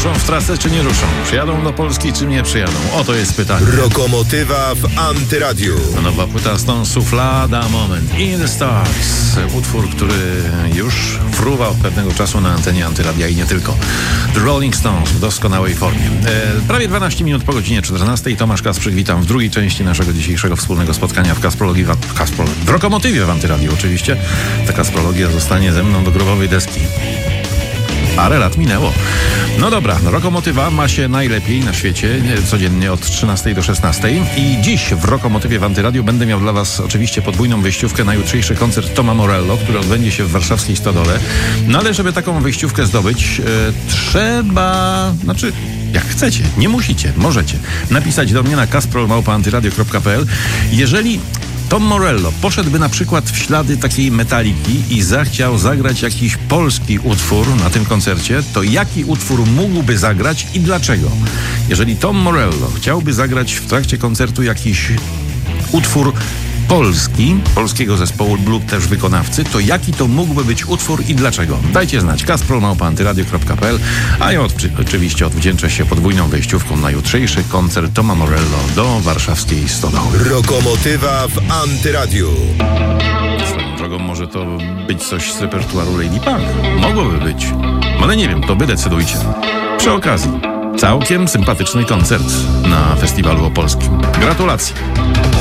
Ruszą w trasę czy nie ruszą? Przyjadą do Polski czy nie przyjadą? Oto jest pytanie. Lokomotywa w Antyradiu. Nowa płyta Stone Soufflada Moment in the Stars. Utwór, który już fruwał pewnego czasu na antenie Antyradia i nie tylko. The Rolling Stones w doskonałej formie. Prawie 12 minut po godzinie 14. Tomasz Kasprzyk, witam w drugiej części naszego dzisiejszego wspólnego spotkania w Kasprologii, w Rokomotywie w Antyradiu oczywiście. Ta Kasprologia zostanie ze mną do grobowej deski. Parę lat minęło. No dobra, Rokomotywa ma się najlepiej na świecie codziennie od 13 do 16 i dziś w Rokomotywie w Antyradiu będę miał dla Was oczywiście podwójną wyjściówkę na jutrzejszy koncert Toma Morello, który odbędzie się w warszawskiej Stodole. No ale żeby taką wyjściówkę zdobyć, trzeba... jak chcecie, nie musicie, możecie napisać do mnie na kasprol@antyradio.pl. Jeżeli Tom Morello poszedłby na przykład w ślady takiej Metaliki i zachciał zagrać jakiś polski utwór na tym koncercie, to jaki utwór mógłby zagrać i dlaczego? Jeżeli Tom Morello chciałby zagrać w trakcie koncertu jakiś utwór polskiego zespołu lub też wykonawcy, to jaki to mógłby być utwór i dlaczego? Dajcie znać. kasprol@antyradio.pl. A ja oczywiście odwdzięczę się podwójną wejściówką na jutrzejszy koncert Toma Morello do warszawskiej Stodoły. Rokomotywa w Antyradiu. Swoją drogą może to być coś z repertuaru Lady Punk. Mogłoby być. Ale nie wiem, to wy decydujcie. Przy okazji, całkiem sympatyczny koncert na festiwalu opolskim. Gratulacje.